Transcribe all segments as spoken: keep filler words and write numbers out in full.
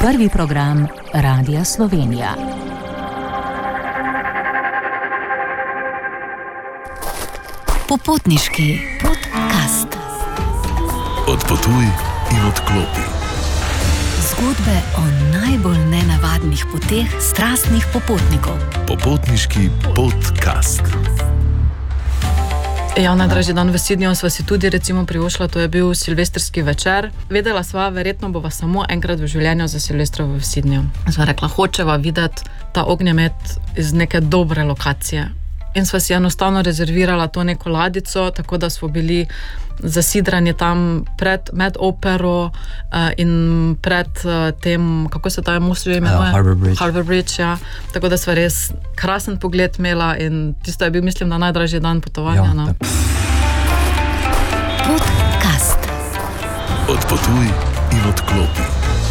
Prvi program Radia Slovenija. Popotniški podcast. Odpotuj in odklopi. Zgodbe o najbolj nenavadnih poteh strastnih popotnikov. Popotniški podcast. Ja, najdražji dan v Sydneyju sva si tudi recimo privošla, to je bil silvestrski večer. Vedela sva, verjetno bova samo enkrat v življenju za Silvestrovo v Sydneyju. Sva rekla, hočeva videti ta ognjemet iz neke dobre lokacije. In sva si enostavno rezervirala to neko ladico, tako da smo bili zasidrani tam pred, med opero uh, in pred uh, tem, kako se ta most že imenuje? Uh, Harbour Bridge. Harbour Bridge, ja. Tako da sva res krasen pogled imela in tisto je bil, mislim, na najdražji dan potovanja. Ja, no. Podcast. Odpotuj in odklopi.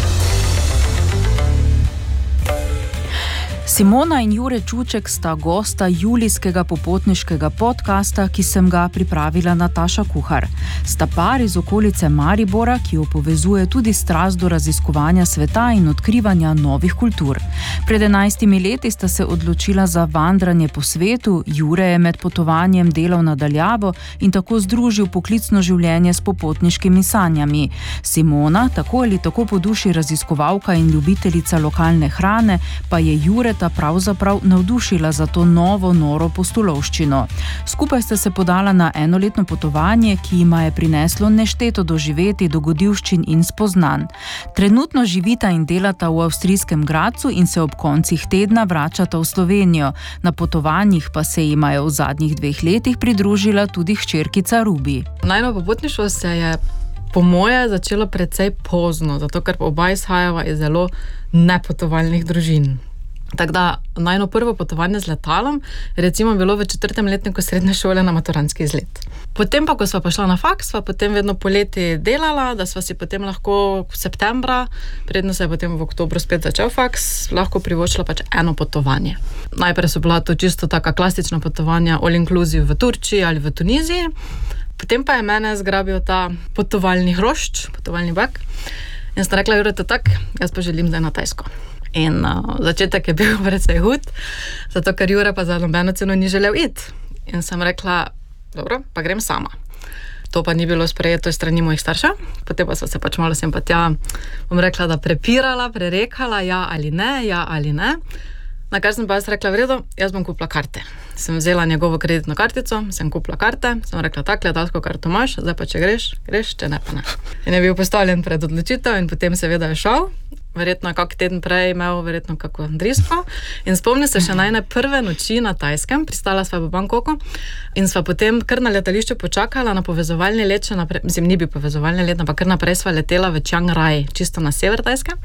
Simona in Jure Čuček sta gosta julijskega popotniškega podcasta, ki sem ga pripravila Nataša Kuhar. Sta par iz okolice Maribora, ki jo povezuje tudi strast do raziskovanja sveta in odkrivanja novih kultur. Pred enajstimi leti sta se odločila za vandranje po svetu, Jure je med potovanjem delal nadaljavo in tako združil poklicno življenje s popotniškimi sanjami. Simona, tako ali tako po duši raziskovalka in ljubiteljica lokalne hrane, pa je Jure pravzaprav navdušila za to novo noro pustolovščino. Skupaj sta se podala na enoletno potovanje, ki jima je prineslo nešteto doživeti, dogodivščin in spoznanj. Trenutno živita in delata v avstrijskem Gradcu in se ob koncih tedna vračata v Slovenijo. Na potovanjih pa se jima je v zadnjih dveh letih pridružila tudi hčerkica Rubi. Najno popotništvo se je po moje začelo precej pozno, zato ker oba izhajava iz zelo nepotovalnih družin. Tako da najno prvo potovanje z letalom je recimo bilo v četrtem letniku srednje šole na maturantski izlet. Potem pa, ko sva pa šla na faks, sva potem vedno poleti delala, da sva si potem lahko v septembra, predno se je potem v oktobru spet začel faks, lahko privoščila pač eno potovanje. Najprej so bila to čisto taka klasična potovanja all inclusive v Turčiji ali v Tuniziji, potem pa je mene zgrabil ta potovalni hrošč, potovalni bak in sta rekla, Jure, to tak, jaz pa želim zdaj na Tajsko. In uh, začetek je bil precej hud, zato ker Jure pa za nobeno ceno ni želel iti. In sem rekla, dobro, pa grem sama. To pa ni bilo sprejeto iz strani mojih staršev, potem pa so se pač malo sem pa tja, bom rekla, da prepirala, prerekala, ja ali ne, ja ali ne. Na kar sem pa jaz rekla, v redu, jaz bom kupila karte. Sem vzela njegovo kreditno kartico, sem kupila karte, sem rekla, tak, letalsko karto imaš, zdaj pa če greš, greš, če ne pa ne. In je bil postavljen pred odločitev in potem seveda je šel. Verjetno kak teden prej imel verjetno kako drisko in spomnim se še najne prve noči na Tajskem, pristala sva v Bangkoku in sva potem kar na letališču počakala na povezovalni let, še naprej, mislim, ni bil povezovalni let, ampak kar naprej sva letela v Chiang Rai, čisto na sever Tajske.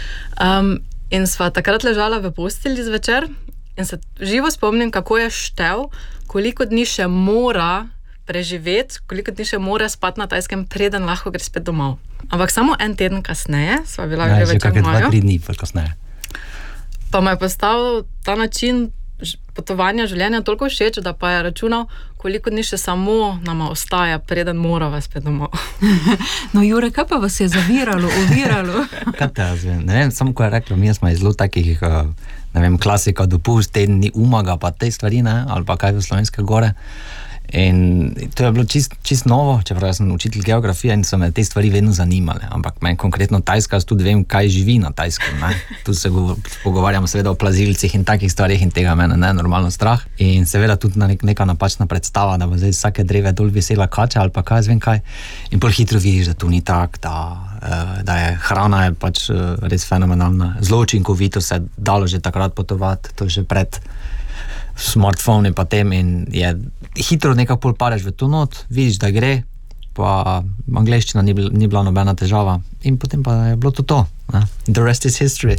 Um, in sva takrat ležala v postelji zvečer in se živo spomnim, kako je štel, koliko dni še mora preživeti, koliko dni še mora spati na Tajskem, preden lahko gre spet domov. Ampak samo en teden kasneje sva bila ja, že v Chiang Maju. dva, tri dni kasneje. Pa me je postal ta način potovanja življenja toliko všeč, da pa je računal, koliko dni še samo nama ostaja, preden morava spet domov. No, Jure, kaj pa vas je zaviralo, oviralo? Kaj te jaz vem? Ne vem, samo ko je rekla, mi smo iz zelo takih, ne vem, klasika, dopust, teden ni umaga, pa te stvari, ne, ali pa kaj v Slovenske gore. In to je bilo čist, čist novo, čeprav sem učitelj geografije in so me te stvari vedno zanimale, ampak meni konkretno Tajska, jaz tudi vem, kaj živi na Tajskem, ne. Tu se go, pogovarjamo seveda o plazilcih in takih stvarih in tega mene ne, normalno strah. In seveda tudi na nek, neka napačna predstava, da bo zdaj vsake dreve dol vesela kača ali pa kaj, zvem kaj. In pol hitro vidiš, da tu ni tak, da, da je hrana je pač res fenomenalna. Zelo učinkovito se je dalo že takrat potovati, to že pred smartphone pa tem in je hitro nekako pol pareš v to not, vidiš, da gre, pa angleščina ni, bil, ni bila nobena težava in potem pa je bilo to to. Ne? The rest is history.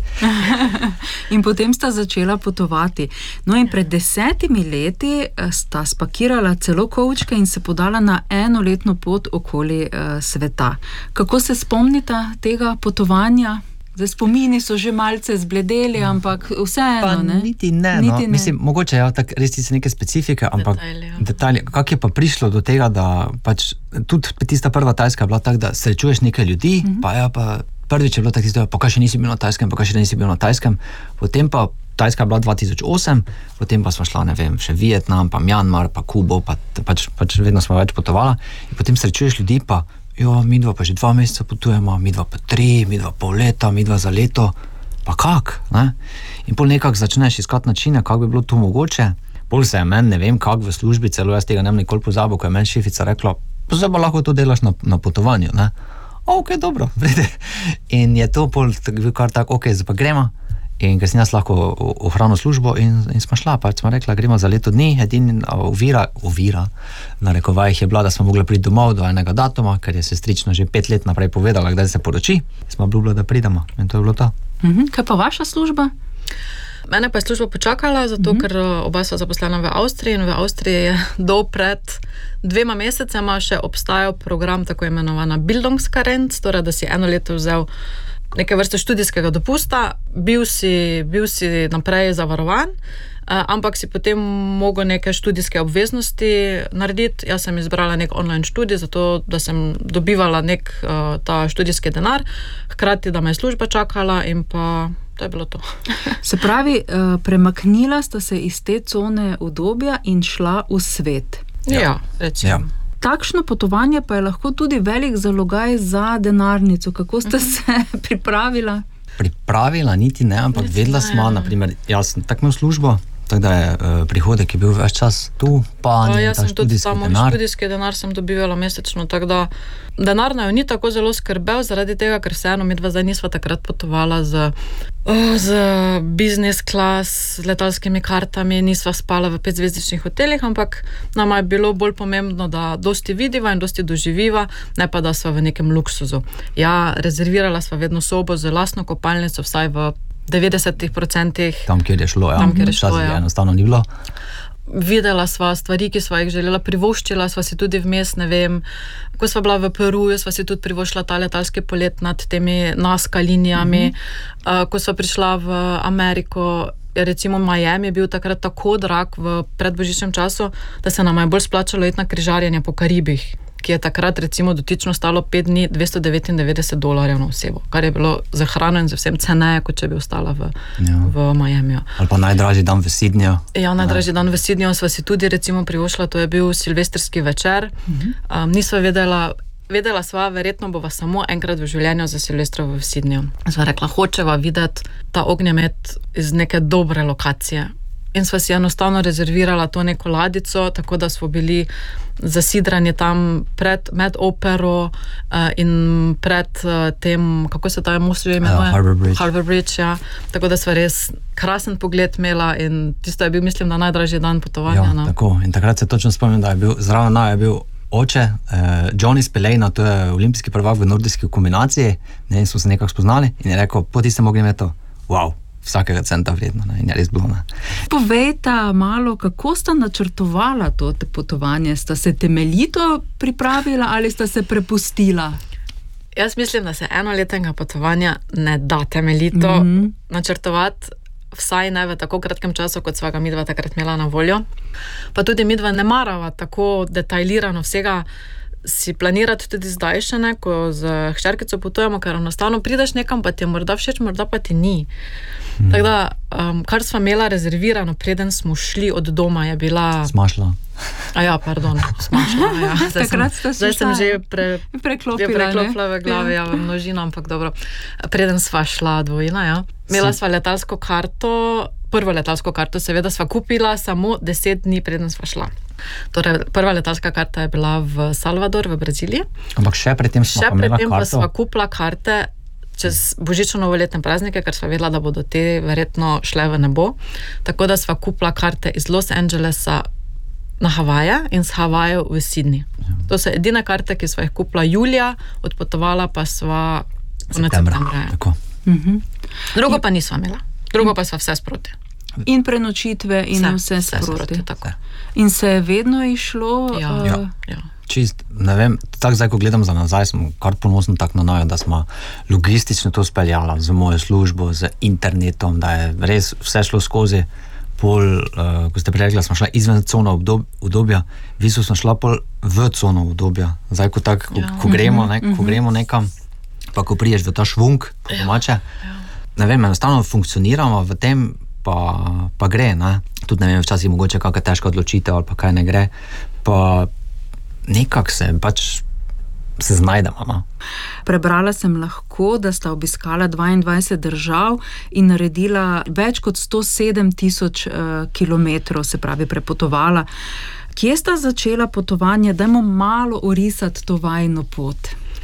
In potem sta začela potovati. No in pred desetimi leti sta spakirala celo kovčke in se podala na enoletno pot okoli uh, sveta. Kako se spomnita tega potovanja? Zdaj, spomini so že malce zbledeli, ampak vseeno, pa ne? Niti ne, no. Niti ne. Mislim, mogoče je tak res tisti neke specifike, ampak Detalje, ja. detalje. Kako je pa prišlo do tega, da pač tudi tista prva Tajska je bila tak, da srečuješ nekaj ljudi, mm-hmm. pa ja, pa prvič je bilo tako, pa kaj še nisi bil na Tajskem, pa kaj še nisi bil na Tajskem, potem pa Tajska je bila dva tisoč osem, potem pa smo šla, ne vem, še Vietnam, pa Mjanmar, pa Kubo, pa pač, pač vedno smo več potovala in potem srečuješ ljudi, pa jo, midva pa že dva meseca potujemo, midva pa tri, midva pol leta, midva za leto, pa kak, ne? In pol nekako začneš iskati načine, kako bi bilo to mogoče. Pol se je meni, ne vem, kako v službi, celo jaz tega ne vem nikoli pozabil, ko je meni šefica rekla, pa zdaj pa lahko to delaš na, na potovanju, ne? Ok, dobro, vrede. In je to pol kar tako, ok, zdaj pa gremo. In ker sem jaz lahko ohranil službo in, in smo šla, pač smo rekla, gremo za leto dni, edini ovira, ovira, na rekovajih je bila, da smo mogli priti domov do enega datuma, ker je sestrična že pet let naprej povedala, kdaj se poroči, smo obljubili, da pridemo in to je bilo to. Mhm. Kaj pa vaša služba? Mene pa je služba počakala, zato mm-hmm. ker oba sva zaposlena v Avstriji in v Avstriji je do pred dvema mesecema še obstajal program tako imenovana Bildungskarenz, torej da si eno leto vzel neke vrste študijskega dopusta, bil si, bil si naprej zavarovan, ampak si potem mogel neke študijske obveznosti narediti. Jaz sem izbrala nek online študij, zato da sem dobivala nek ta študijski denar, hkrati da me je služba čakala in pa to je bilo to. Se pravi, premaknila sta se iz te cone udobja in šla v svet. Ja, ja rečem. Ja. Takšno potovanje pa je lahko tudi velik zalogaj za denarnico. Kako ste uh-huh. se pripravila? Pripravila niti ne, ampak vedela smo, naprimer, jaz sem tako imel službo, tako da je uh, prihodek je bil več čas tu, pa ne, ta jaz sem tudi samo denar. študijski denar sem dobivala mesečno, tako da denar naju ni tako zelo skrbel, zaradi tega, ker vseeno midva zdaj nisva takrat potovala z, oh, z business class, z letalskimi kartami, nisva spala v petzvezdičnih hotelih, ampak nama je bilo bolj pomembno, da dosti vidiva in dosti doživiva, ne pa da sva v nekem luksuzu. Ja, rezervirala sva vedno sobo z lastno kopalnico, vsaj v devetdeset procentih. Tam, kjer je šlo, ja. Tam, kjer je šlo, ja. Enostavno ni bilo. Videla sva stvari, ki sva jih želela, privoščila sva si tudi vmes, ne vem, ko sva bila v Peruju, sva si tudi privoščila ta letalski polet nad temi Nazca linijami, mm-hmm. uh, ko sva prišla v Ameriko, recimo Miami je bil takrat tako drag v predbožičnem času, da se nam je bolj splačalo iti na križarjenje po Karibih, ki je takrat recimo dotično stalo pet dni dvesto devetindevetdeset dolarjev na osebo, kar je bilo za hrano in za vsem ceneje, kot če bi ostala v, ja. v Miamiju. Ali pa najdražji dan v Sydneyju. Ja, najdražji dan v Sydneyju sva si tudi recimo privošla, to je bil silvestrski večer. Mhm. Um, nisva vedela, vedela sva, verjetno bova samo enkrat v življenju za Silvestrovo v Sydneyju. Sva rekla, hočeva videti ta ognjemet iz neke dobre lokacije. In sva si enostavno rezervirala to neko ladico, tako da smo bili zasidrani tam pred, med opero uh, in pred uh, tem, kako se ta most že imenuje? Uh, Harbour Bridge. Harbour Bridge, ja. Tako da sva res krasen pogled imela in tisto je bil, mislim, na najdražji dan potovanja. Ja, no. Tako. In takrat se točno spomnim, da je bil, zraven naj je bil oče, eh, Johnny Spillane, to je olimpijski prvak v nordijski kombinaciji, ne, in smo se nekako spoznali in je rekel, po tistem ognjemetu, wow, vsakega centa vredno, ne, in je res bilo, ne. Povejta malo, kako sta načrtovala to potovanje? Sta se temeljito pripravila ali sta se prepustila? Jaz mislim, da se enoletnega potovanja ne da temeljito mm-hmm. načrtovati, vsaj ne v tako kratkem času, kot sva ga midva takrat imela na voljo. Pa tudi midva ne marava tako detaljirano vsega si planirati tudi zdaj še ne, ko z hčerkico potujemo, ker enostavno prideš nekam, pa ti je morda všeč, morda pa ti ni. Hmm. Tako da, um, kar sva imela rezervirano, preden smo šli od doma, je bila... Smašla. A ja, pardon, smašla, ja. Zdaj sem, zdaj sem že pre, preklopila, preklopila v glavi, ja, v množino, ampak dobro. Preden sva šla dvojina, ja. Imela sva letalsko karto, prvo letalsko karto, seveda sva kupila samo deset dni, preden sva šla. Torej, prva letalska karta je bila v Salvador, v Braziliji. Ampak še predtem smo še pa imela predtem karto? Pa sva kupila karte čez božično-novoletne praznike, ker sva vedela, da bodo te verjetno šle v nebo. Tako da sva kupila karte iz Los Angelesa na Havaje in z Havajev v Sydney. Ja. To so edine karte, ki sva jih kupila julija, odpotovala pa sva konec septembra. Tako. Mhm. Drugo pa nisva imela. Drugo pa sva vse sproti. In prenočitve in vse, vse sproti. Tako. In se je vedno išlo... Ja, uh, ja, ja. Čist, ne vem, tako zdaj, ko gledam za nazaj, sem kar ponosen tak na najo, da smo logistično to speljala z mojo službo, z internetom, da je res vse šlo skozi pol, uh, ko ste prirekla, smo šla izven cona udobja, v bistvu smo šla pol v cono udobja. Zdaj, ko, tak, ko, ja. ko, gremo, ne, ko gremo nekam, pa ko priješ v ta švung, po domače, Ja. ne vem, enostavno funkcioniramo v tem, pa, pa gre, ne. Tudi ne vem, včasih mogoče kakšna težka odločitev ali pa kaj ne gre, pa nekako se pač se znajdemo, no. Prebrala sem lahko, da sta obiskala dvaindvajset držav in naredila več kot sto sedem tisoč uh, kilometrov, se pravi prepotovala. Kje sta začela potovanje? Dajmo malo orisati to vajino pot.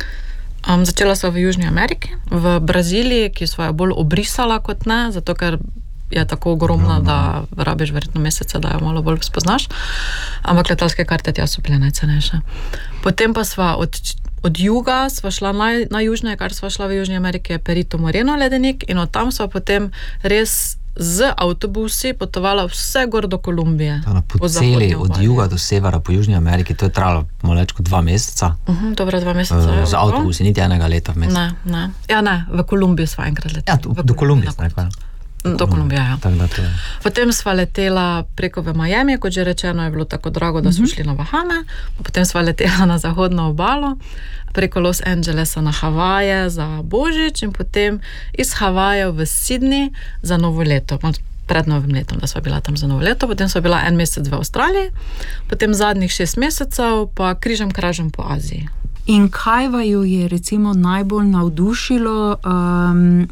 Um, začela sva v Južni Ameriki, v Braziliji, ki sva jo bolj obrisala kot ne, zato ker je tako ogromna, da rabiš verjetno mesece, da jo malo bolj spoznaš. Ampak letalske karte tja so bile najcenejše. Potem pa sva od, od juga, sva šla naj, najjužneje, kar sva šla v Južni Ameriki, je Perito Moreno ledenik in od tam sva potem res z avtobusi potovala vse gor do Kolumbije. Po celi, od juga do severa, po Južni Ameriki, to je trajalo malo več kot dva meseca. Uh-huh, dobro, dva meseca. Uh, z avtobusi, niti enega leta vmes. Ne, ne. Ja, ne, v Kolumbiji sva enkrat letela. Ja, do, do Kolumbije sem rekla. Do Kolumbije, ja. Tak, da, to je. Potem sva letela preko v Miami, kot že rečeno, je bilo tako drago, da smo šli na Bahame. Potem sva letela na zahodno obalo, preko Los Angelesa na Havaje za Božič in potem iz Havajev v Sydney za novo leto. Pred novim letom, da sva bila tam za novo leto. Potem sva bila en mesec v Avstraliji, potem zadnjih šest mesecev pa križem kražem po Aziji. In kaj vaju je recimo najbolj navdušilo, um,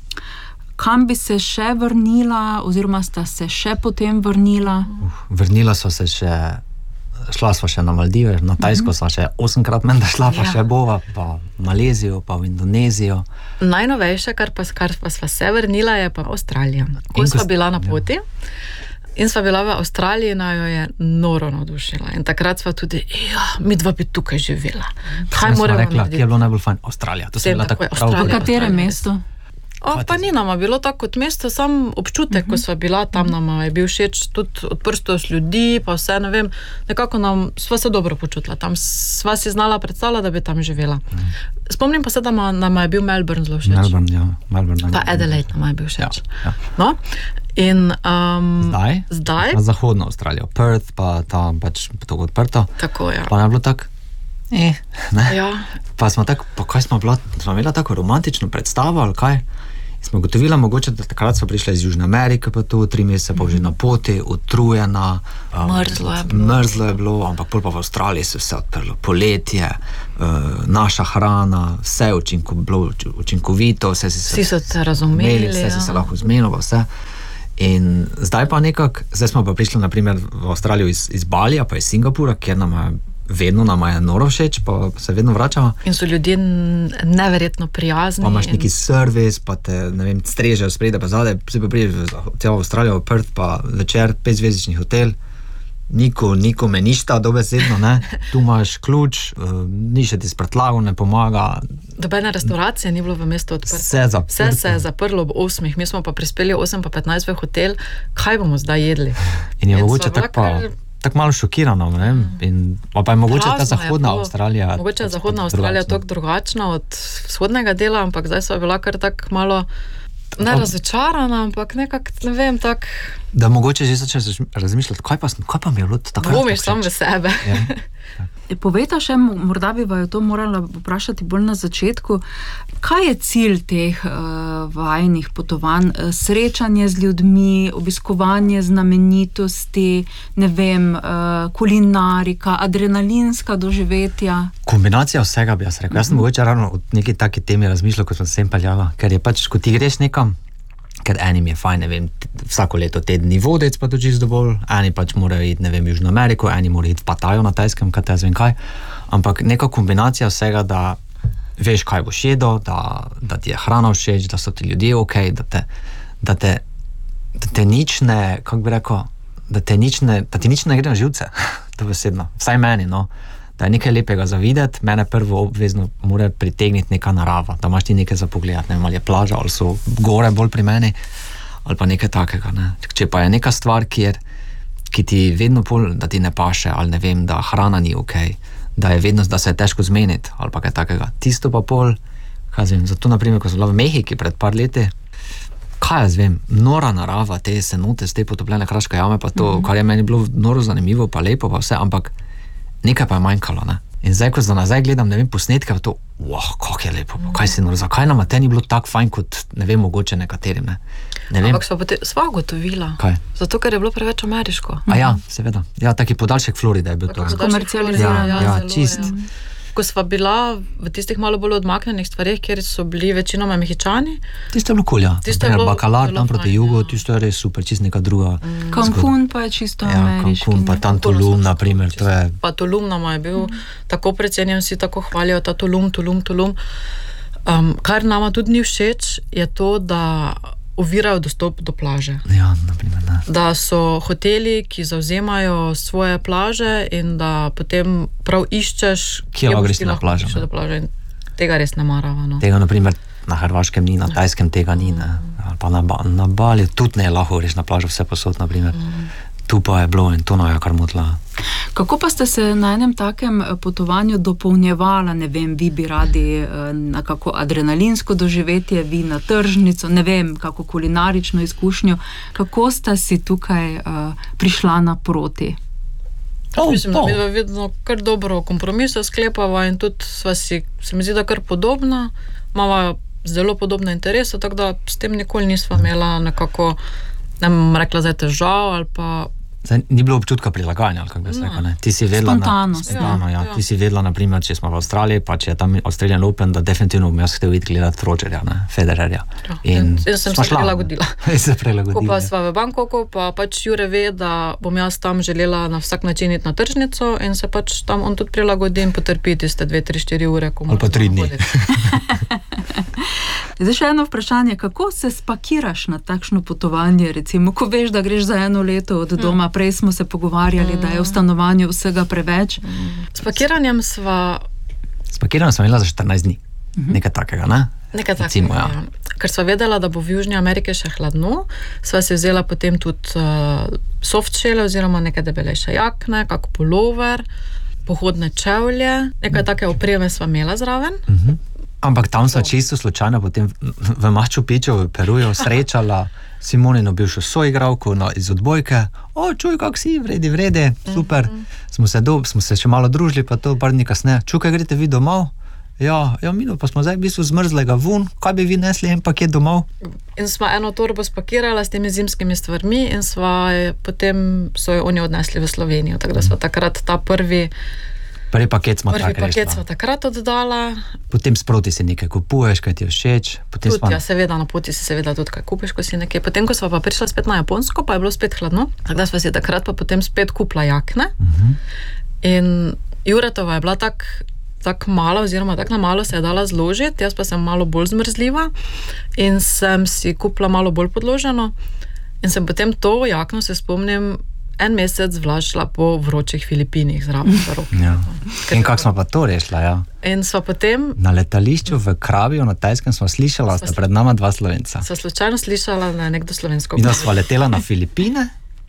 kam bi se še vrnila, oziroma sta se še potem vrnila? Uh, vrnila sva se še, šla sva še na Maldive, na Tajsko sva še osemkrat menda šla, pa Ja. še bova, pa v Malezijo, pa v Indonezijo. Najnovejše, kar pa, kar pa sva se vrnila, je pa Avstralija. Ko In sva ko- bila na poti in sva bila v Avstraliji, naj jo je noro navdušila. In takrat sva tudi, ja, mi dva bi tukaj živela. Kaj Sem sva moramo rekla, narediti? kje je bilo najbolj fajn? Avstralija. To sem Tem bila tako tako je, prav. Avstralija. V katerem Avstralija. mestu? O, pa ni nama bilo tako kot mesto, sam občutek, ko sva bila tam, nama je bil všeč tudi odprstost ljudi, pa vse, ne vem, nekako nam, sva se dobro počutila, tam sva si znala predstavljati, da bi tam živela. Spomnim pa se, da ma, nama je bil Melbourne zelo všeč. Melbourne, ja. Melbourne, Pa Adelaide nama je bil všeč. Ja, ja. No, in um, Zdaj? zdaj, Na zahodno Avstralijo. Perth, pa tam pač tako odprto. tako ja. Pa ne bilo tako, eh, ne. Ja, Pa smo tako, pa kaj smo bila, smo imela tako romantično predstavo ali kaj? In smo gotovila mogoče, da takrat smo prišla iz Južne Amerike, pa tu tri mesece pa že na poti, utrujena. um, Mrzlo je bilo. Mrzlo je bilo, ampak pol pa v Avstraliji se vse odprlo. Poletje, uh, naša hrana, vse je učinko, bilo uč- učinkovito, vse si se, Vsi so te razumeli, vse si ja. se lahko zmenil, pa vse. In zdaj pa nekako, zdaj smo pa prišli naprimer v Avstralijo iz, iz Balija, pa iz Singapura, kjer nam je vedno nama je noro všeč, pa se vedno vračamo. in so ljudje n- neverjetno prijazni. Pa imaš in- neki servis, pa te, ne vem, strežejo spredaj pa zadaj, si pa prideš v celo Avstralijo, v Perth, pa večer, petzvezdični hotel, niko, niko me ništa, dobesedno, ne, tu imaš ključ, uh, ni še ti s prtljago, ne pomaga, Dobene restauracije ni bilo v mestu odprte. vse zaprto. Vse se je zaprlo ob osmih, mi smo pa prispeli osem pa petnajst v hotel, kaj bomo zdaj jedli? In je In mogoče sva bila tako pa, kar- tako malo šokirano, ne, in pa, pa je mogoče ta Prazno je zahodna bilo. Avstralija. Mogoče je zahodna Avstralija tako drugačna od vzhodnega dela, ampak zdaj sva bila kar tako malo ne razočarana, ampak nekako, ne vem, tako Da mogoče že začneš razmišljati, kaj pa, sem- kaj pa mi je bilo takrat. dvomiš tako sam v všeč? sebe. Ja. Povejta še, morda bi vaju to morala vprašati bolj na začetku, kaj je cilj teh uh, vajnih potovanj? Eh, Srečanje z ljudmi, obiskovanje znamenitosti, ne vem, uh, kulinarika, adrenalinska doživetja. Kombinacija vsega, bi jaz rekel. Jaz sem mogoče ravno od neki taki temi razmišljal, ko sem se sem peljala, ker je pač, ko ti greš nekam, ker enim je fajn, ne vem, t- vsako leto tedni vodec, pa to čisto dovolj, eni pač morajo iti, ne vem, v Južno Ameriko, eni morajo iti v Pattaju na Tajskem, kaj te jaz vem kaj, ampak neka kombinacija vsega, da veš, kaj boš jedel, da, da ti je hrana všeč, da so ti ljudje ok, da te, da te, da te nič ne, kako bi rekel, da, te nič ne, da ti nič ne gre na živce, to besedno, vsaj meni, no. Da je nekaj lepega za videti, mene prvo obvezno mora pritegniti neka narava, da imaš ti nekaj za pogledati, ne vem, ali je plaža, ali so gore bolj pri meni, ali pa nekaj takega, ne. Če pa je neka stvar, kjer, ki ti vedno pol, da ti ne paše, ali ne vem, da hrana ni ok, da je vedno, da se je težko zmeniti, ali pa kaj takega, tisto pa pol, kaj zvem, zato naprimer, ko sem bila v Mehiki pred par leti, kaj jaz vem, nora narava, te senote, te potopljene kraške jame, pa to, mm-hmm. kar je meni bilo noro zanimivo, pa lepo, pa vse, ampak nekaj pa je manjkalo, ne. In zdaj, ko za nazaj gledam, ne vem, posnetke, to, wow, kako je lepo, kaj si nor, zakaj nam te ni bilo tako fajn, kot, ne vem, mogoče nekaterim, ne? Ne vem. Ampak sva, potem, sva gotovila. Kaj? Zato, ker je bilo preveč ameriško. A ja, seveda. Ja, taki podaljšek Floride je bil to. Komercializiran. Ja, ja, čist. Ja. Ko sva bila v tistih malo bolj odmaknenih stvarih, kjer so bili večinoma Mehičani. Tisto je bilo cool, ja. Tisto je bilo Bakalar tam proti fajn, jugu, ja. tisto je res super, čist neka druga. Mm. Cancun pa je čisto ja, ameriški. Cancun pa tam Tulum, na primer, to je... Pa Tulum nama je bil mm. tako precenjen, vsi tako hvalijo ta Tulum, Tulum, Tulum. Um, kar nama tudi ni všeč, je to, da ovirajo dostop do plaže. Ja, na primer, ne. Da so hoteli, ki zavzemajo svoje plaže in da potem prav iščeš, kje boš greš ti na lahko plažo, prišel do plaže. In tega res ne marava. No. Tega, na primer, na Hrvaškem ni, na Tajskem tega ni, ne. Ali pa na, ba na Bali, tudi ne lahko greš na plažo vse posod, na primer. Mm. Tu pa je bilo in to nam je kar motla. Kako pa ste se na enem takem potovanju dopolnjevala, ne vem, vi bi radi na kako adrenalinsko doživetje, vi na tržnico, ne vem, kako kulinarično izkušnjo, kako sta si tukaj uh, prišla naproti? Oh, Mislim, oh. da mi vedno kar dobro kompromise sklepava in tudi sva si, se mi zdi, da kar podobna, imava zelo podobne interese, tako da s tem nikoli nisva imela nekako, ne bom rekla zdaj težav ali pa Zdaj, ni bilo občutka prilagajanja, ali kako bi se rekel, ne? Ti si vedela, Spontanost. Na, spontano, ja. Ja. Ti si vedela, na primer, če smo v Avstraliji, pa če je tam Australian Open, da definitivno bom jaz hotel videti gledati Rogerja, ne, Federerja. Ja. In jaz sem se prilagodila. se prilagodila. Ko pa sva v Bangkoku, pa pač Jure ve, da bom jaz tam želela na vsak način iti na tržnico in se pač tam on tudi prilagodi in potrpi tiste dve, tri, štiri ure. Ali pa tri dni. Zdaj še eno vprašanje, kako se spakiraš na takšno potovanje, recimo, ko veš, da greš za eno leto od doma, mm. prej smo se pogovarjali, mm. da je v stanovanju vsega preveč. Mm. S pakiranjem sva... S pakiranjem sva imela za štirinajst dni, mm-hmm. nekaj takega, ne? Nekaj Recimo, takega, ja. Ker sva vedela, da bo v Južni Ameriki še hladno, sva se vzela potem tudi uh, softshell oziroma nekaj debelejše jakne, kak polover, pohodne čevlje, nekaj mm. take opreme sva imela zraven. Mm-hmm. Ampak tam sva čisto slučajno potem v Machu Picchu v Peruju srečala Simonino bivšo soigralko iz odbojke. O, čuj, kak si, vredi, vredi, super. Mm-hmm. Smo se, do, smo se še malo družili, pa to par dni kasneje. Čuj, kaj greste vi domov? Ja, ja, mino, pa smo zdaj v bistvu zmrzlega vun, kaj bi vi nesli en paket domov? In sva eno torbo spakirala s temi zimskimi stvarmi in sva potem so jo oni odnesli v Slovenijo. Tako da sva takrat ta prvi Prvi paket smo Prvi tako paket rešla. sva takrat oddala. Potem sproti si nekaj kupuješ, kaj ti je všeč. Potem Tudi, sva... ja, seveda, na poti si seveda tudi kaj kupiš, ko si nekaj. Potem, ko sva pa prišla spet na Japonsko, pa je bilo spet hladno. Tako da sva si takrat pa potem spet kupila jakne. Uh-huh. In Juretova je bila tak, tak mala, oziroma tak na malo se je dala zložiti, jaz pa sem malo bolj zmrzljiva in sem si kupila malo bolj podloženo. In sem potem to jakno, se spomnim, en mesec vlačila po vročih Filipinih zraven. Ja. In kako smo pa to rešila, ja? In sva potem... Na letališču v Krabiju na Tajskem smo slišala, da sta pred nama dva Slovenca. Sva slučajno slišala, da je nekdo slovensko. In da sva letela na Filipine?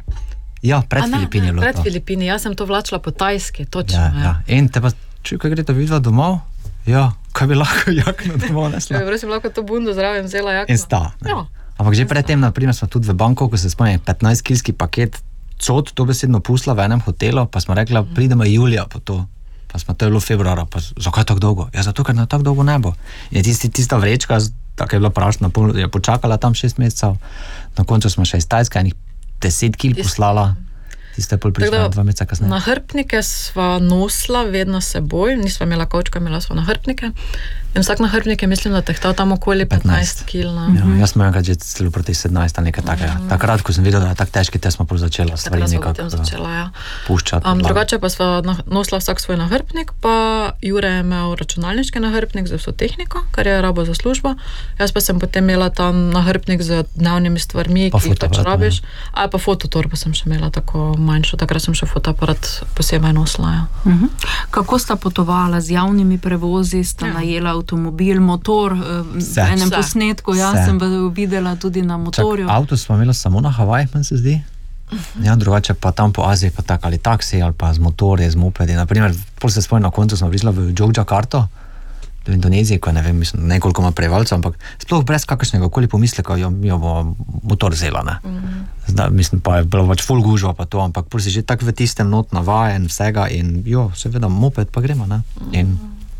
Ja, pred A, Filipini je ne, bilo pred to. Filipini, jaz sem to vlačila po Tajski, točno. Ja, Ja, ja. In te pa, čuj, kaj greste vidva domov? Ja, kaj bi lahko jakno domov nesla? Ja, sem lahko to bundo zraven vzela jakno. In sta. Ne? Ja. Ampak že predtem, na primer, smo tudi v Bangkoku, se spomnim, petnajstkilski paket cod, to besedno pustila v enem hotelu, pa smo rekla, pridemo julija po to. Pa smo to je bilo februara, pa zakaj tako dolgo? Ja, zato, ker na tako dolgo ne bo. In tisti, tista vrečka, tako je bila prašna, je počakala tam šest mesecev, na koncu smo še iz Tajske enih deset kil poslala, tiste pol prišla dva meseca kasneje. Nahrbtnike sva nosila vedno s seboj, nisva imela kovčka, imela sva nahrbtnike. In vsak nahrbnik je, mislim, da tehtal tam okoli petnajst kil. Ja, jaz sem enkrat že celo proti sedemnajst ali nekaj takega. Mm. Takrat, ko sem videla, da je tako težki, te smo pol začela stvari nekako ja. puščati. Um, drugače pa sva nosila vsak svoj nahrbtnik, pa Jure je imel računalniški nahrbtnik za vso tehniko, kar je rabo za službo. Jaz pa sem potem imela tam nahrbtnik z dnevnimi stvarmi, pa ki jih pač rabiš. A pa fototorbo sem še imela tako manjšo, takrat sem še fotoaparat posebej nosila. Ja. Uh-huh. Kako sta potovala z javnimi prevozi, sta ja. najela avtomobil, motor, v enem Vse. posnetku, jaz Vse. sem videla tudi na motorju. Čak, avto smo imeli samo na Havajih, meni se zdi. Uh-huh. Ja, drugače pa tam po Aziji pa tak ali taksi ali pa z motorje, z mopedi. Naprimer, pol se spomnim, na koncu smo prišla v Džokjakarto v Indoneziji, ko je, ne vem, mislim, nekoliko ima prebivalcev, ampak sploh brez kakršnega koli pomisleka, jo, jo bo motor zela, ne. Mm. Zdaj, mislim, pa je bilo pač ful gužva pa to, ampak pol si že tak v tistem not navajen vsega in jo, seveda, moped pa gremo, ne. In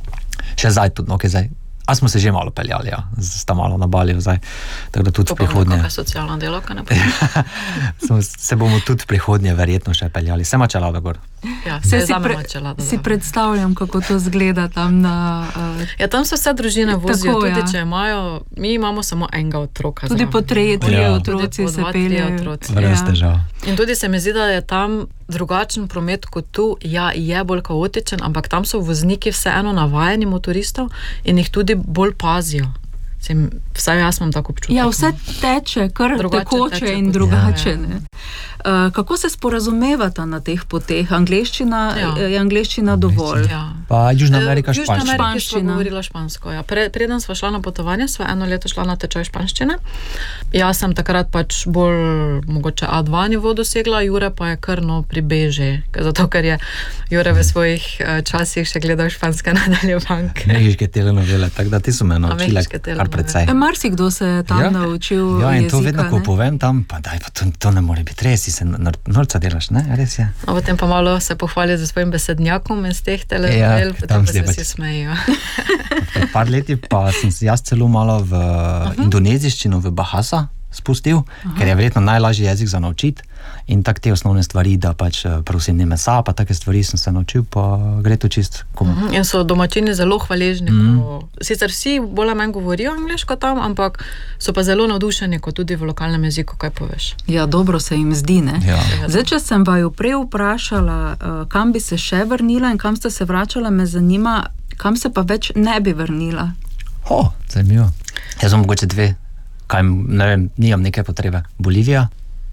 še zdaj tudi, no, ok, zdaj, a smo se že malo peljali, ja, sta malo na Baliju zdaj, tako da tudi v prihodnje. Popolno kakaj socialna delovka, ne povem. Se bomo tudi v prihodnje verjetno še peljali, se Čelada gor. Ja, se si, pre, Čelada, si predstavljam, kako to zgleda tam na... Uh, ja, tam se vse družine vozijo, tako, tudi ja. če imajo, mi imamo samo enega otroka. Tudi po tri, tri ja. otroci se peljejo. Brez težav. In tudi se mi zdi, da je tam drugačen promet kot tu, ja, je bolj kaotičen, ampak tam so vozniki vseeno navajeni motoristov in jih tudi bolj pazijo. Sem, vsaj jaz imam tako občutek. Ja, vse teče, kar drugače tekoče teče, in drugače. Ja, ja. Uh, kako se sporazumevata na teh poteh? Angleščina ja. je angleščina dovolj? Ja. Pa Južna Amerika španščina. Južna Amerika sva govorila špansko. Ja. Pre, preden sva šla na potovanje, sva eno leto šla na tečaj španščine. Jaz sem takrat pač bolj mogoče A dva nivo dosegla, Jure pa je kar no pribeže. Zato, ker je Jure v svojih uh, časih še gledal španske nadaljevanke. Mehiške telenovele, tako da ti so me naučile kar precej. E, marsikdo se je tam ja. naučil ja, in jezika, to vedno, ko ne? povem tam, pa daj, pa to, to ne more biti res, si se norca delaš, ne? Res je. No, potem pa malo se pohvali za svojim besednjakom iz teh telenovel, ja, potem pa se vsi smejijo. Pred par leti pa sem se jaz celo malo v uh-huh. indonezijščino v Bahasa spustil, uh-huh. ker je verjetno najlažji jezik za naučiti in tak te osnovne stvari, da pač prosim ne mesa, pa take stvari sem se naučil, pa gre to čist komu. Uh-huh. In so domačini zelo hvaležni. Mm. Ko, sicer vsi bolj manj govorijo angliško tam, ampak so pa zelo navdušeni, ko tudi v lokalnem jeziku kaj poveš. Ja, dobro se jim zdi, ne? Ja. Zdaj, če sem vaju prej vprašala, kam bi se še vrnila in kam ste se vračala, me zanima, kam se pa več ne bi vrnila? Ho, zanimivo. Jaz sem mogoče dve, kaj, ne vem, nimam neke potrebe. Bolivija,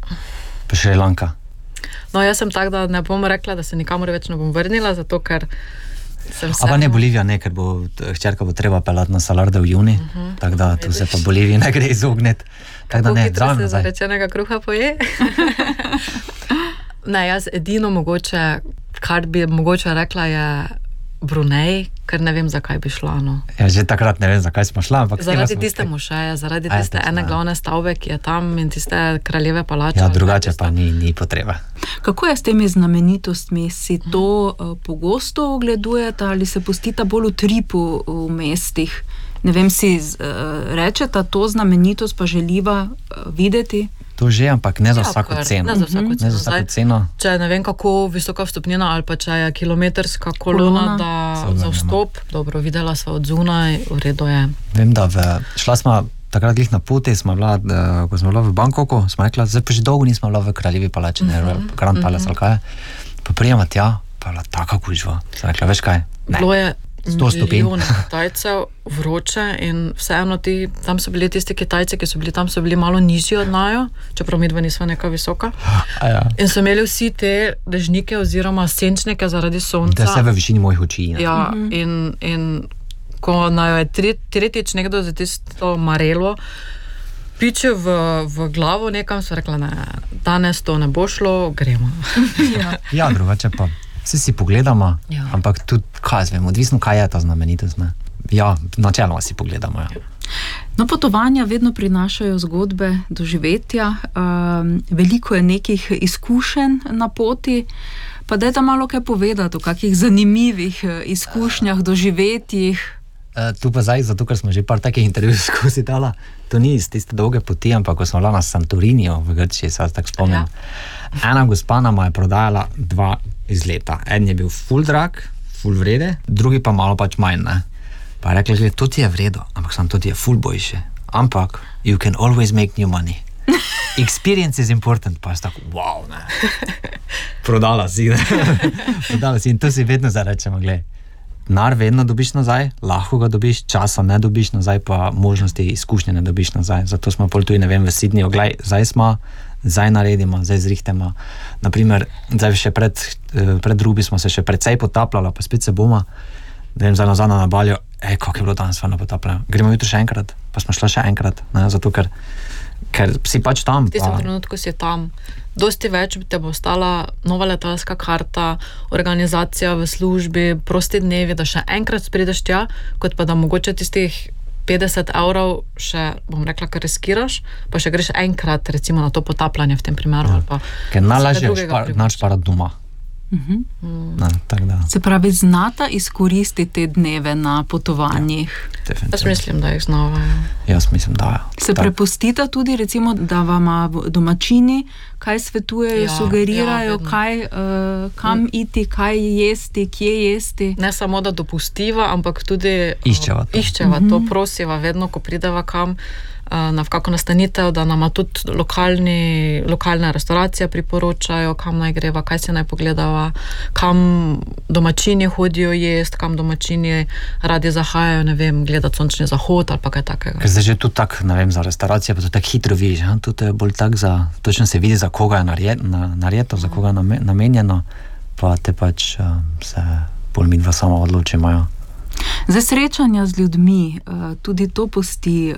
pa Šrilanka. No, jaz sem tak, da ne bom rekla, da se nikamor več ne bom vrnila, zato ker sem se... A pa ne Bolivija, ne, ker bo hčerka bo treba pelati na Salarde v juni, uh-huh. tako da tu se pa Boliviji ne gre izogniti. Kako hitro se zarečenega kruha poje? Ne, jaz edino mogoče, kar bi mogoče rekla, je Brunei, ker ne vem, zakaj bi šla, no. Ja, že takrat ne vem, zakaj smo šla, ampak... Zaradi tiste mošeje, zaradi tiste ene glavne stavbe, ki je tam in tiste kraljeve palače. Ja, drugače pa ni, ni potreba. Kako je s temi znamenitostmi? Si to uh, pogosto ogledujete ali se pustita bolj v tripu v mestih? Ne vem, si uh, rečeta, to znamenitost pa želiva uh, videti? To že, ampak ne za ja, vsako kar, ceno. Ne za vsako ceno. Ne za vsako ceno. Če ne vem, kako visoka vstopnina ali pa če je kilometrska kolona, da za vstop, dobro, videla sva od zunaj, v redu je. Vem, da v, šla smo takrat glih na poti, smo bila, da, ko smo bila v Bangkoku, smo rekla, zdaj pa že dolgo nismo bila v kraljevi palači, ne, uh-huh, Grand Palace uh-huh. ali kaj. Pa prijema tja, pa je bila taka kužva. Sem rekla, veš kaj? Ne. Bilo je sto stopinj. Milijone Kitajcev, vroče in vseeno ti, tam so bili tisti Kitajci, ki so bili tam, so bili malo nižji od naju, čeprav midva nisva neka visoka. Ja. In so imeli vsi te dežnike oziroma senčnike zaradi sonca. Da se v višini mojih oči. Ne? Ja, uh-huh. in, in ko naj je tretjič nekdo za tisto marelo pičil v, v glavo nekam, so rekla, ne, danes to ne bo šlo, gremo. Ja, ja drugače pa. Vsi si pogledamo, ja. ampak tudi, kaj zvem, odvisno, kaj je ta znamenitost, ne? Ja, načeloma si pogledamo, ja. No, potovanja vedno prinašajo zgodbe, doživetja, um, veliko je nekih izkušenj na poti, pa dajte malo kaj povedati o kakih zanimivih izkušnjah, doživetjih. Uh, tu pa zdaj, zato ker smo že par takih intervjuj skozi dala, to ni iz tiste dolge poti, ampak ko smo bila na Santoriniju v Grčiji, se tako spomnim. Ja. Ena gospa nama je prodajala dva izleta. En je bil ful drag, ful vrede, drugi pa malo pač manj, ne. Pa je rekla, gled, to ti je vredo, ampak sam to ti je ful boljše. Ampak, you can always make new money. Experience is important, pa je tako, wow, ne. Prodala si, ne. Prodala si in to si vedno zarečemo, gled. Nar vedno dobiš nazaj, lahko ga dobiš, časa ne dobiš nazaj, pa možnosti izkušnje ne dobiš nazaj. Zato smo pol tudi, ne vem, v Sydneyju, glej, zdaj smo, zdaj naredimo, zdaj zrihtemo. Naprimer, zdaj še pred, pred Rubi smo se še precej potapljali, pa spet se bomo, ne vem, zdaj nazaj na Balju, ej, kako je bilo danes fajno potapljeno. Gremo jutro še enkrat, pa smo šla še enkrat, ne, zato ker ker si pač tam. V tistem pa, trenutku si tam. Dosti več te bo stala nova letalska karta, organizacija v službi, prosti dnevi, da še enkrat prideš tja, kot pa da mogoče tistih petdeset evrov še, bom rekla, kar riskiraš, pa še greš enkrat recimo na to potapljanje v tem primeru. Ja. Ali pa Ker najlažje je špar, našparati doma. Mhm. Na, tak da. Se pravi, znata izkoristiti te dneve na potovanjih. Jaz mislim, da jih znova. Jaz mislim, da ja. Se Tak. prepustita tudi recimo, da vama domačini kaj svetujejo, Ja, sugerirajo, ja, vedno. kaj, uh, kam iti, kaj jesti, kje jesti. Ne samo, da dopustiva, ampak tudi Iščeva to. iščeva to, prosiva vedno, ko prideva kam na kako nastanitev, da nama tudi lokalni, lokalne restauracije priporočajo, kam naj greva, kaj se naj pogledava, kam domačini hodijo jest, kam domačini radi zahajajo, ne vem, gledati sončni zahod ali pa kaj takega. Ker zdaj že tu tak, ne vem, za restauracije, pa to tako hitro vidiš, ha? Tu je bolj tak za, točno se vidi, za koga je narjet, na, narjeto, za koga je name, namenjeno, pa te pač uh, se bolj midva sama odločimo, ja. Za srečanja z ljudmi, tudi to pusti,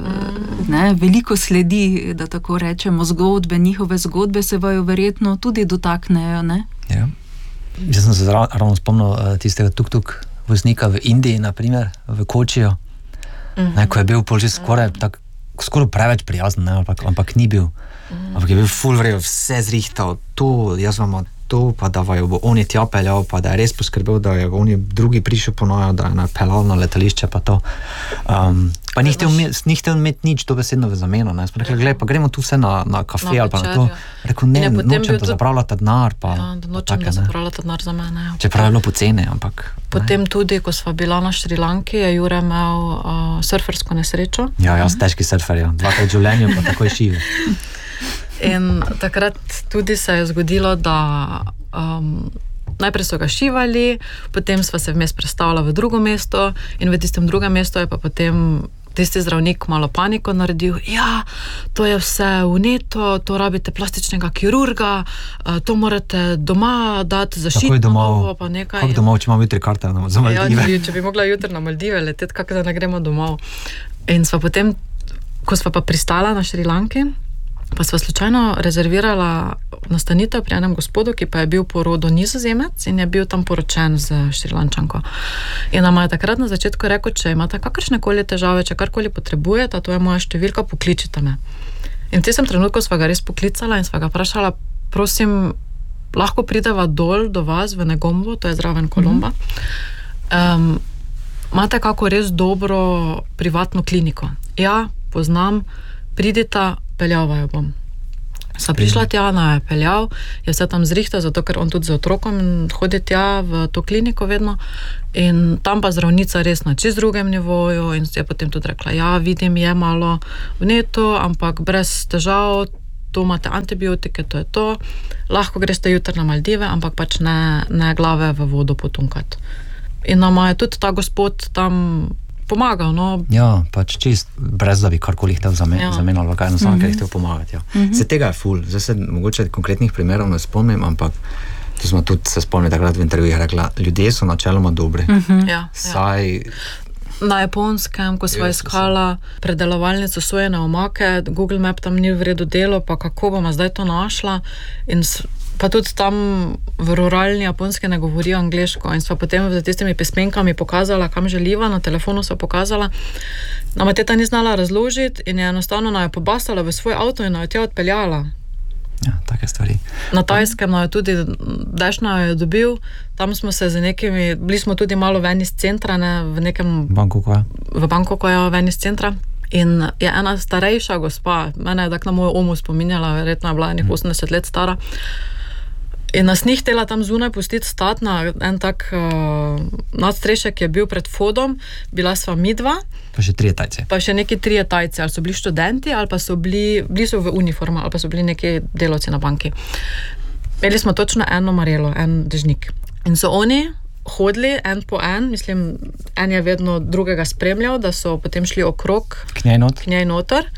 ne, veliko sledi, da tako rečemo, zgodbe, njihove zgodbe se vaju verjetno tudi dotaknejo, ne? Ja. Jaz sem se zra, ravno spomnil tistega tuk-tuk voznika v Indiji, naprimer, v Kočiju, mm-hmm. ne, ko je bil pol že skoraj, tak, skoraj preveč prijazen, ne, ampak, ampak ni bil. Mm-hmm. Ampak je bil ful vrejo, vse zrihtal, to, jaz vam to, pa da jo bo on je tja peljal, pa da je res poskrbel, da je on je drugi prišel ponojo, da je napeljal na letališče, pa to. Um, pa ni htel imeti nič dobesedno v zameno, ne. Smo rekli, glej, pa gremo tu vse na, na kafe na ali pa na to. Rekel, ne, nočem te zapravljati denar, pa, ja, da pa nočem take, da zapravljati denar za mene. Ja. Čeprav je bilo poceni, ampak... Potem ne. Tudi, ko sva bila na Šrilanki, je Jure imel uh, surfersko nesrečo. Ja, jaz težki surfer, ja. Dvakrat v življenju, pa takoj šivi. In takrat tudi se je zgodilo, da um, najprej so ga šivali, potem sva se vmes prestavila v drugo mesto in v tistem drugem mestu je pa potem tisti zdravnik malo paniko naredil. Ja, to je vse vneto, to rabite plastičnega kirurga, to morate doma dati zaščitno. Takoj domov, pa nekaj. Kako domov, če imamo jutri karte za Maldive? Ja, če bi mogla jutri na Maldive leteti, kako da ne gremo domov. In sva potem, ko sva pa pristala na Šrilanki, pa sva slučajno rezervirala nastanitev pri enem gospodu, ki pa je bil po rodu Nizozemec in je bil tam poročen z Šrilančanko. In nama je takrat na začetku rekel, če imate kakršnekoli težave, če karkoli potrebujete, to je moja številka, pokličite me. In v tistem trenutku sva ga res poklicala in sva ga vprašala, prosim, lahko prideva dol do vas v Negombo, to je zraven Kolomba. Um, imate kako res dobro privatno kliniko? Ja, poznam, pridita, peljava jo bom. Sva prišla tja, na je peljal, je vse tam zrihtal, zato ker on tudi z otrokom hodi tja v to kliniko vedno in tam pa zdravnica res na čist drugem nivoju in je potem tudi rekla, ja, vidim, je malo vneto, ampak brez težav, to imate antibiotike, to je to, lahko greste jutri na Maldive, ampak pač ne, ne glave v vodo potunkati. In nama je tudi ta gospod tam pomagal, no. Ja, pač čist, brez da bi karkoli htel zamenjati, ja. zamenjal, ali kaj, enostavno, ker je htel pomagati, ja. Mm-hmm. Se tega je ful, zdaj se mogoče konkretnih primerov ne spomnim, ampak to smo tudi se spomnili takrat v intervjujih rekla, ljudje so načeloma dobri. Mm-hmm. Ja, Saj... Na Japonskem, ko sva iskala predelovalnico sojene omake, Google Map tam ni v redu delo, pa kako bomo zdaj to našla in pa tudi tam v ruralni Japonski ne govorijo angleško in sva potem z tistimi pismenkami pokazala, kam želiva, na telefonu sva pokazala. Nama teta ni znala razložiti in je enostavno na jo pobasala v svoj avto in na jo tja odpeljala. Ja, take stvari. Na Tajskem na jo tudi dešna jo je dobil, tam smo se z nekimi, bili smo tudi malo ven iz centra, ne, v nekem... Bangkoku, ja. V Bangkoku je ven iz centra. In je ena starejša gospa, mene je tak na mojo omu spominjala, verjetno je bila enih osemdeset let stara, in nas ni htela tam zunaj pustiti stati na en tak uh, nadstrešek je bil pred vhodom, bila sva midva. Pa še trije Tajci. Pa še neki trije Tajci, ali so bili študenti, ali pa so bili, bili so v uniforma, ali pa so bili neki delavci na banki. Imeli smo točno eno marelo, en dežnik. In so oni hodili en po en, mislim, en je vedno drugega spremljal, da so potem šli okrog k njej not. K njej noter.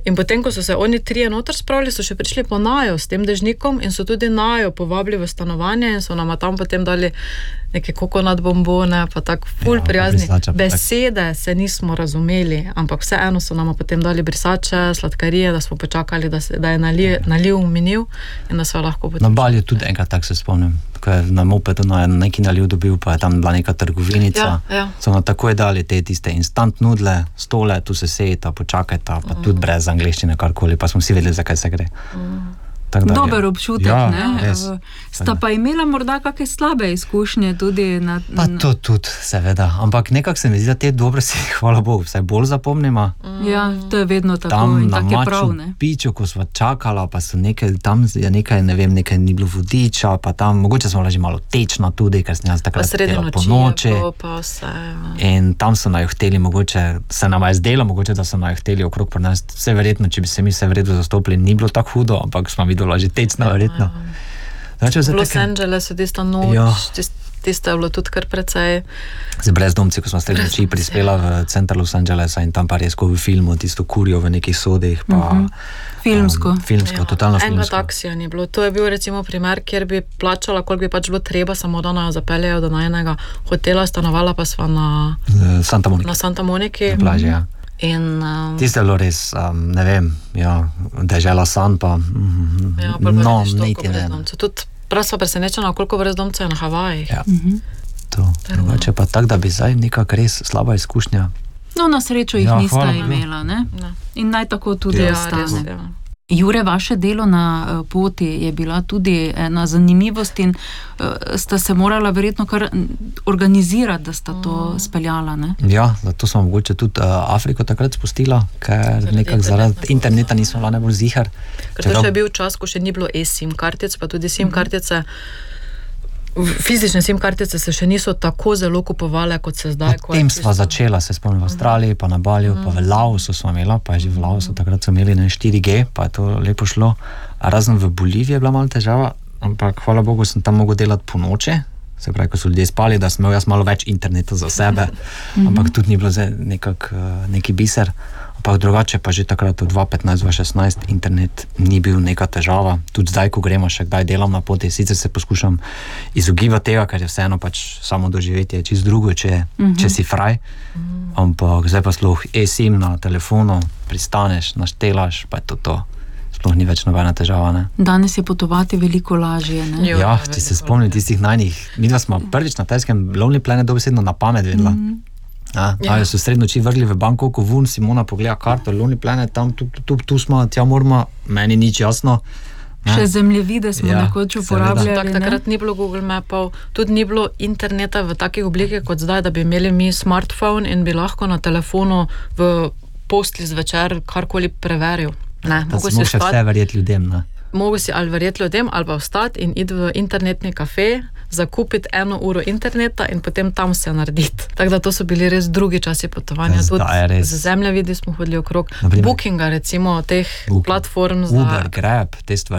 In potem, ko so se oni trije noter spravili, so še prišli po Najo s tem dežnikom in so tudi Najo povabili v stanovanje in so nama tam potem dali neke kokonat bombone, pa tak ful Ja, prijazni. brisača, pa Besede se nismo razumeli, ampak vseeno so nama potem dali brisače, sladkarije, da smo počakali, da, se, da je naliv, naliv minil in da so lahko potem... Na Balju tudi enkrat tak se spomnim, ko je na mopedu na neki naliv dobil, pa je tam bila neka trgovinica. Ja, ja. So nam takoj dali te tiste instant nudle, stole, tu se sejeta, počakajta, pa mm. tudi brez angleščine, karkoli, pa smo vsi vedeli, zakaj se gre. Mm. Dober občutek, ja, ne? Res. Sta pa imela morda kakšne slabe izkušnje tudi na... Pa to tudi, seveda, ampak nekako se mi zdi, da te dobre si, hvala Bogu, vsaj bolj zapomnima. Ja, to je vedno tako tam in na tako je prav, ne? Maču Piču, ko sva čakala, pa so nekaj, tam je nekaj, ne vem, nekaj ni bilo vodiča, pa tam, mogoče smo bila že malo tečna tudi, ker sem jaz takrat htela po noči. Pa vse, ja. In tam so naj hteli, mogoče, se nama je zdelo, mogoče, da so naj hteli okrog prenesti. Vse verjetno, če bi se mi vse v redu zastopili, ni bilo tako hudo, ampak smo videla že tečna, verjetno. Znači, v Los Angelesu tista noč, Ja. tist, tista je bilo tudi kar precej. Z brezdomci, ko smo sredi noči prispela v center Los Angelesa in tam pa res, ko v filmu, tisto kurijo v nekih sodih, pa... Mhm. Filmsko. Um, filmsko, totalno Enega filmsko. taksija ni bilo. To je bil recimo primer, kjer bi plačala, koliko bi pač bilo treba, samo da naj jo zapeljejo do najnega hotela, stanovala pa sva na, Z Santa Monica. na Santa Moniki. Na plaži, ja. In, um, Tiste je bilo res, um, ne vem, ja, dežela san pa, mm, ja, pol pa no, vidiš toliko niti ne. brezdomcev. Tudi prav sva presenečena, koliko brezdomcev je na Havajih. Ja, to. Drugače pa tak, da bi zdaj nekak res slaba izkušnja. No, na srečo jih Ja, nista hvala Bogu. imela, ne? Ne. In naj tako tudi Ja, ostane. res, ja. Jure, vaše delo na eh, poti je bila tudi ena zanimivost in uh, sta se morala verjetno kar organizirati, da sta to speljala, ne? Ja, zato smo mogoče tudi uh, Afriko takrat spustila, ker Zaradi nekako zaradi interneta. interneta nismo bila najbolj zihar. Ker to še je bil čas, ko še ni bilo e-sim kartic, pa tudi sim kartice, fizične sim kartice se še niso tako zelo kupovale, kot se zdaj. ko je Potem čisto- sva začela, se spomnim, v Avstraliji, pa na Balju, pa v Laosu smo imela, pa je že v Laosu, takrat so imeli ne, štiri G, pa je to lepo šlo. A razen v Boliviji je bila malo težava, ampak hvala Bogu sem tam mogel delati po noči, se pravi, ko so ljudje spali, da sem imel jaz malo več interneta za sebe, ampak tudi ni bilo zdaj nekak, uh, neki biser. Ampak drugače pa že takrat v dva petnajst dva šestnajst internet ni bil neka težava. Tudi zdaj, ko gremo, še kdaj delam na poti, sicer se poskušam izogibati tega, ker je vseeno pač samo doživetje čist drugo, če, mm-hmm. če si fraj. Mm-hmm. Ampak zdaj pa sploh e-sim na telefonu, pristaneš, naštelaš, pa je to to. Sploh ni več nobena težava, ne? Danes je potovati veliko lažje, ne? Jo, Ja, veliko ti se spomnim tistih najnih. Mi dva smo prvič na Tajskem Lonely Planet dobesedno na pamet vedela. Mm-hmm. Ja, ja. So sred noči vrgli v Bangkoku vun, Simona pogleda karto, Lonely Planet, tam, tu, tu, tu, tu smo, tja moramo, meni nič jasno. Ne? Še zemljevide smo Ja, nekoč seveda. uporabljali, Tak, ne? takrat ni bilo Google Mapov, tudi ni bilo interneta v takih oblike kot zdaj, da bi imeli mi smartphone in bi lahko na telefonu v postli zvečer karkoli preveril. Ne, Da mogo smo si še vse vstati, verjeti ljudem, ne? mogo si ali verjeti ljudem, ali pa vstati in iti v internetni kafe, zakupiti eno uro interneta in potem tam se narediti. Tako da to so bili res drugi časi potovanja. Zdaj Tudi je res. z zemljevidi smo hodili okrog. Na primer- Bookinga, recimo, teh Booking. platform za... Uber, Grab, te stvari.